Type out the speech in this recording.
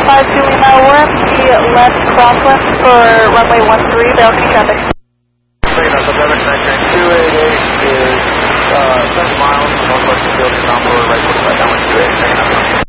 Lima, we're at the left crosswind for runway 13, balcony traffic. Pacific 288 is 7 miles from northwest of the building, on board right 45 down 288.